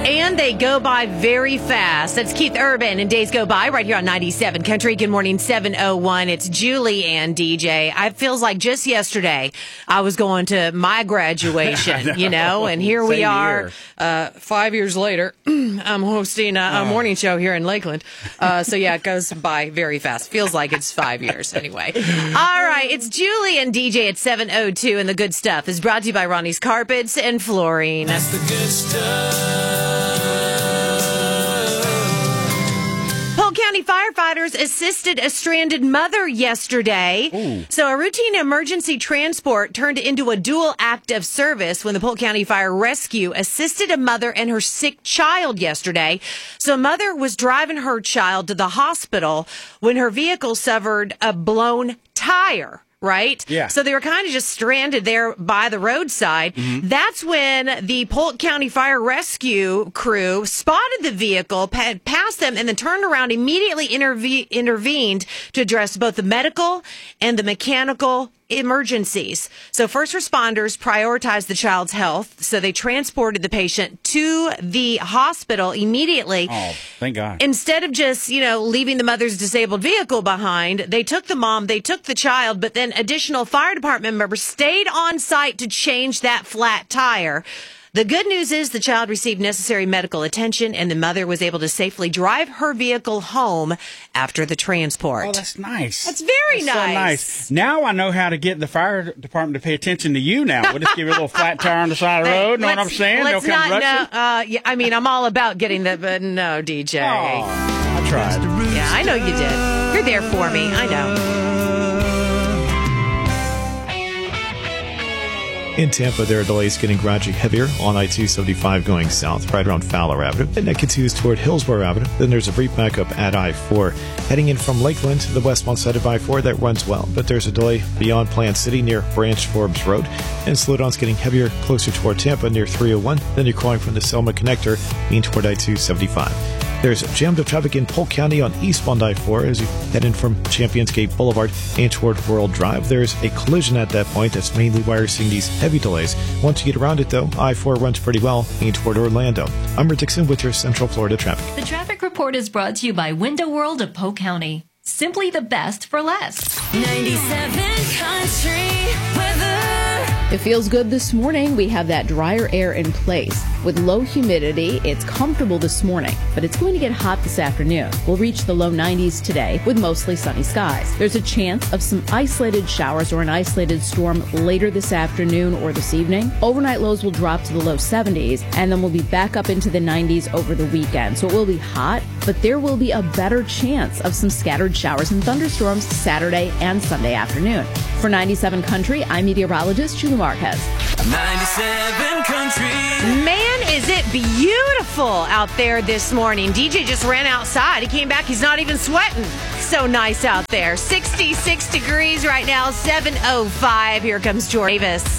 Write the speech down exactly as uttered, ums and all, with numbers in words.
And they go by very fast. That's Keith Urban and Days Go By right here on ninety-seven Country. Good morning, seven oh one. It's Julie and D J. It feels like just yesterday I was going to my graduation, know. you know, and here Same we are year. Uh, five years later. I'm hosting a, a morning show here in Lakeland. Uh, so, yeah, it goes by very fast. Feels like it's five years anyway. All right, it's Julie and D J at seven oh two, and the good stuff is brought to you by Ronnie's Carpets and Flooring. That's the good stuff. Polk County firefighters assisted a stranded mother yesterday. Ooh. So a routine emergency transport turned into a dual act of service when the Polk County Fire Rescue assisted a mother and her sick child yesterday. So a mother was driving her child to the hospital when her vehicle suffered a blown tire. Right? Yeah. So they were kind of just stranded there by the roadside. Mm-hmm. That's when the Polk County Fire Rescue crew spotted the vehicle, pa- passed them, and then turned around, immediately interve- intervened to address both the medical and the mechanical emergencies. So first responders prioritized the child's health. So they transported the patient to the hospital immediately. Oh, thank God. Instead of just, you know, leaving the mother's disabled vehicle behind, they took the mom, they took the child, but then additional fire department members stayed on site to change that flat tire. The good news is the child received necessary medical attention and the mother was able to safely drive her vehicle home after the transport. Oh, that's nice. That's very That's nice. So nice. Now I know how to get the fire department to pay attention to you now. We'll just give you a little flat tire on the side of the road. Know what I'm saying? They'll Let's come not, rushing. no, uh, yeah, I mean, I'm all about getting the, but no, D J. Oh, I tried. Yeah, I know you did. You're there for me. I know. In Tampa, there are delays getting gradually heavier on I two seventy-five going south, right around Fowler Avenue. Then that continues toward Hillsborough Avenue. Then there's a brief backup at I four. Heading in from Lakeland to the westbound side of I four, that runs well. But there's a delay beyond Plant City near Branch Forbes Road. And slowdowns getting heavier closer toward Tampa near three oh one. Then you're calling from the Selma connector in toward I two seventy-five. There's jammed up traffic in Polk County on eastbound I four as you head in from Champions Gate Boulevard and toward World Drive. There's a collision at that point. That's mainly why you're seeing these heavy delays. Once you get around it, though, I four runs pretty well in toward Orlando. I'm Rick Dixon with your Central Florida traffic. The traffic report is brought to you by Window World of Polk County. Simply the best for less. ninety-seven Country weather. It feels good this morning. We have that drier air in place. With low humidity, it's comfortable this morning, but it's going to get hot this afternoon. We'll reach the low nineties today with mostly sunny skies. There's a chance of some isolated showers or an isolated storm later this afternoon or this evening. Overnight lows will drop to the low seventies, and then we'll be back up into the nineties over the weekend. So it will be hot, but there will be a better chance of some scattered showers and thunderstorms Saturday and Sunday afternoon. For ninety-seven Country, I'm meteorologist Julie Marquez. ninety-seven Country. Man, is it beautiful out there this morning. D J just ran outside. He came back. He's not even sweating. So nice out there. sixty-six degrees right now, seven oh five. Here comes George Davis.